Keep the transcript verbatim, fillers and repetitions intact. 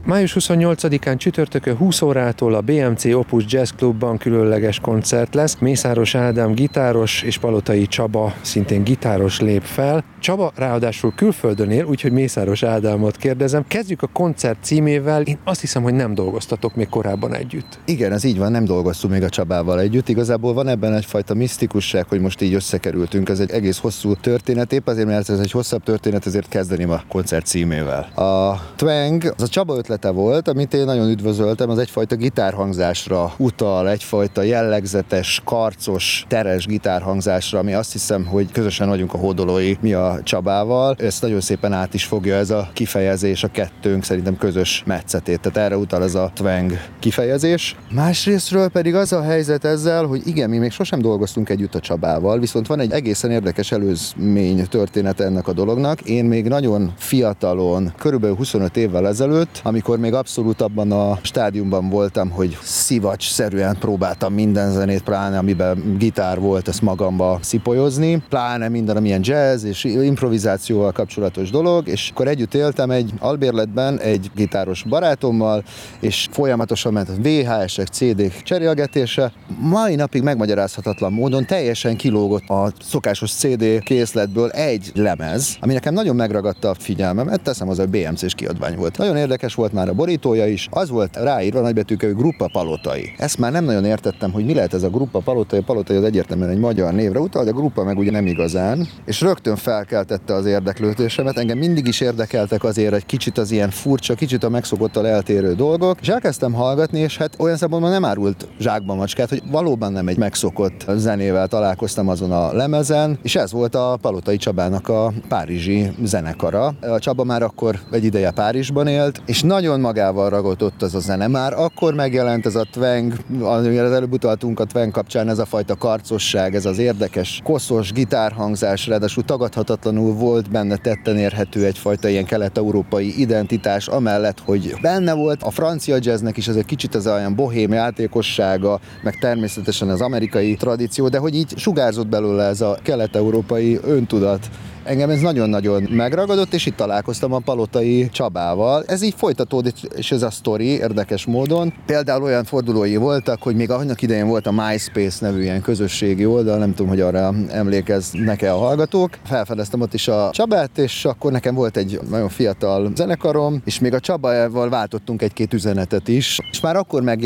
május huszonnyolcadikán csütörtökön húsz órától a bé em cé Opus Jazz Clubban különleges koncert lesz. Mészáros Ádám gitáros és Palotai Csaba szintén gitáros lép fel. Csaba ráadásul külföldön él, úgyhogy Mészáros Ádámot kérdezem. Kezdjük a koncert címével. Én azt hiszem, hogy nem dolgoztatok még korábban együtt. Igen, ez így van, nem dolgoztunk még a Csabával együtt. Igazából van ebben egyfajta misztikusság, hogy most így összekerültünk. Ez egy egész hosszú történet, épp azért, mert ez egy hosszabb történet, ezért kezdeném a koncert címével. A twang, az a Csaba ötlete volt, amit én nagyon üdvözöltem, az egyfajta gitárhangzásra utal, egyfajta jellegzetes, karcos, teres gitárhangzásra, ami azt hiszem, hogy közösen vagyunk a hódolói mi a Csabával. Ezt nagyon szépen át is fogja ez a kifejezés, a kettőnk szerintem közös metszetét. Tehát erre utal ez a twang kifejezés. Másrésztről pedig az a helyzet ezzel, hogy igen, mi még sosem dolgoztunk együtt a Csabával, viszont van egy egészen érdekes előzmény története ennek a dolognak. Én még nagyon fiatalon, körülbelül huszonöt évvel ezelőtt, amikor még abszolút abban a stádiumban voltam, hogy szivacs-szerűen próbáltam minden zenét, pláne amiben gitár volt, ezt magamba szipolyozni, pláne minden, amilyen jazz és improvizációval kapcsolatos dolog, és akkor együtt éltem egy albérletben egy gitáros barátommal, és folyamatosan ment a vé há esek, cé dék cserélgetése. Mai napig megmagyarázhatatlan módon teljesen kilógott a szokásos cé dé készletből egy lemez, ami nekem nagyon megragadta a figyelmemet, teszem az a bé em cés kiadvány volt. Nagyon érdekes volt már a borítója is, az volt ráírva nagybetűkkel, hogy Gruppa Palotai. Ezt már nem nagyon értettem, hogy mi lehet ez a Gruppa Palotai. A Palotai az egyértelműen egy magyar névre utal, de a Gruppa meg ugye nem igazán. És rögtön felkeltette az érdeklődésemet. Engem mindig is érdekeltek azért egy kicsit az ilyen furcsa, kicsit a megszokottal eltérő dolgok, és elkezdtem hallgatni, és hát olyan szempontból nem árult zsákba macskát, hogy valóban nem egy megszokott zenével találkoztam azon a lemezen, és ez volt a Palotai Csabának a párizsi zenekara. A Csaba már akkor egy ideje Párizsban élt, és nagyon magával ragadott az a zene. Már akkor megjelent ez a twang, amire az előbb utaltunk a twang kapcsán, ez a fajta karcosság, ez az érdekes, koszos gitárhangzás, ráadásul tagadhatatlanul volt benne tetten érhető egyfajta ilyen kelet-európai identitás, amellett, hogy benne volt a francia jazznek is ez egy kicsit az olyan bohém játékossága, meg természetesen az amerikai tradíció, de hogy így sugárzott belőle ez a kelet-európai öntudat. Engem ez nagyon-nagyon megragadott, és itt találkoztam a Palotai Csabával. Ez így folytatódik, és ez a sztori érdekes módon. Például olyan fordulói voltak, hogy még annak idején volt a MySpace nevű ilyen közösségi oldal, nem tudom, hogy arra emlékeznek-e a hallgatók. Felfedeztem ott is a Csabát, és akkor nekem volt egy nagyon fiatal zenekarom, és még a Csabával váltottunk egy-két üzenetet is, és már akkor meg